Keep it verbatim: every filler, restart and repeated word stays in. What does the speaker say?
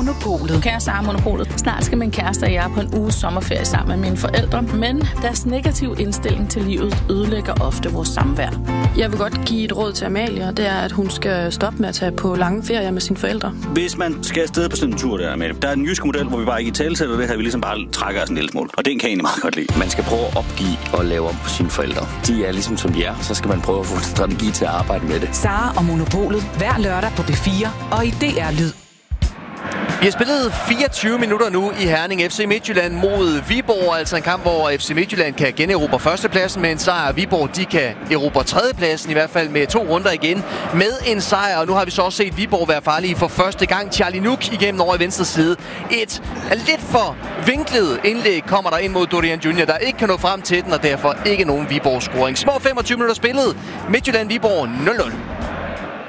Monopolet. Kære Sara Monopolet. Snart skal min kæreste og jeg på en uges sommerferie sammen med mine forældre, men deres negative indstilling til livet ødelægger ofte vores samvær. Jeg vil godt give et råd til Amalie, og det er, at hun skal stoppe med at tage på lange ferier med sine forældre. Hvis man skal afsted på sådan en tur der, Amalie, der er en jysk model, hvor vi bare ikke i talesætter det her, vi ligesom bare trækker os en lille smule, og den kan jeg egentlig meget godt lide. Man skal prøve at opgive og lave om på sine forældre. De er ligesom som de er, så skal man prøve at få en strategi til at arbejde med det. Sara og Monopolet hver lørdag på B fire og i D R Lyd. Vi har spillet fireogtyve minutter nu i Herning. F C Midtjylland mod Viborg, altså en kamp, hvor F C Midtjylland kan generobre førstepladsen med en sejr. Viborg, de kan erobre tredjepladsen, i hvert fald med to runder igen med en sejr. Og nu har vi så også set Viborg være farlige for første gang. Charlie Nuk igennem over i venstre side. Et lidt for vinklet indlæg kommer der ind mod Dorian junior, der ikke kan nå frem til den, og derfor ikke nogen Viborg-scoring. Små femogtyve minutter spillet. Midtjylland-Viborg nul nul.